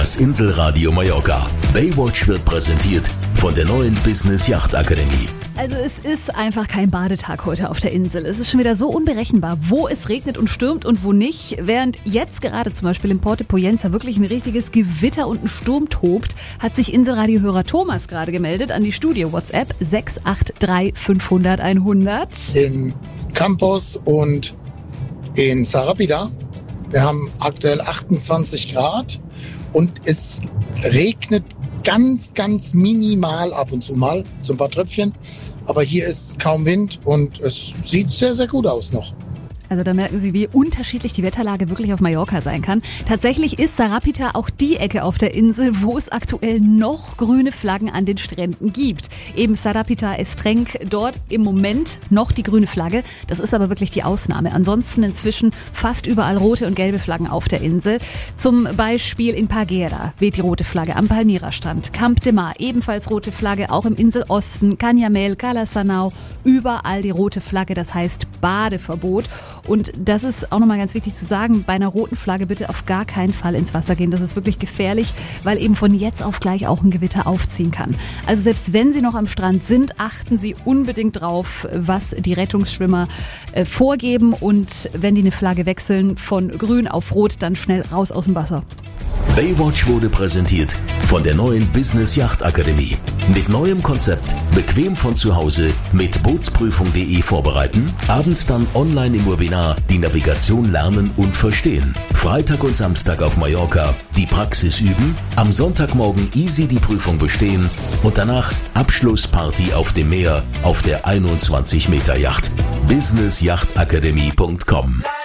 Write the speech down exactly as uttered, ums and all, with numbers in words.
Das Inselradio Mallorca. Baywatch wird präsentiert von der neuen Business Yacht Akademie. Also es ist einfach kein Badetag heute auf der Insel. Es ist schon wieder so unberechenbar, wo es regnet und stürmt und wo nicht. Während jetzt gerade zum Beispiel im Porto Poyenza wirklich ein richtiges Gewitter und ein Sturm tobt, hat sich Inselradiohörer Thomas gerade gemeldet an die Studio-WhatsApp sechs acht drei fünfhundert einhundert. In Campos und in Sarapida. Wir haben aktuell achtundzwanzig Grad und es regnet ganz, ganz minimal ab und zu mal, so ein paar Tröpfchen. Aber hier ist kaum Wind und es sieht sehr, sehr gut aus noch. Also da merken Sie, wie unterschiedlich die Wetterlage wirklich auf Mallorca sein kann. Tatsächlich ist Sarapita auch die Ecke auf der Insel, wo es aktuell noch grüne Flaggen an den Stränden gibt. Eben Sarapita Estrenc, dort im Moment noch die grüne Flagge. Das ist aber wirklich die Ausnahme. Ansonsten inzwischen fast überall rote und gelbe Flaggen auf der Insel. Zum Beispiel in Parguera weht die rote Flagge am Palmyra-Strand. Camp de Mar, ebenfalls rote Flagge, auch im Inselosten. Canyamel, Cala Sanau, überall die rote Flagge, das heißt Badeverbot. Und das ist auch nochmal ganz wichtig zu sagen, bei einer roten Flagge bitte auf gar keinen Fall ins Wasser gehen. Das ist wirklich gefährlich, weil eben von jetzt auf gleich auch ein Gewitter aufziehen kann. Also selbst wenn Sie noch am Strand sind, achten Sie unbedingt drauf, was die Rettungsschwimmer äh, vorgeben. Und wenn die eine Flagge wechseln von grün auf rot, dann schnell raus aus dem Wasser. Baywatch wurde präsentiert von der neuen Business Yacht Akademie. Mit neuem Konzept, bequem von zu Hause, mit Bootsprüfung punkt de vorbereiten, abends dann online im Webinar die Navigation lernen und verstehen. Freitag und Samstag auf Mallorca die Praxis üben, am Sonntagmorgen easy die Prüfung bestehen und danach Abschlussparty auf dem Meer auf der einundzwanzig Meter Yacht. business yacht akademie punkt com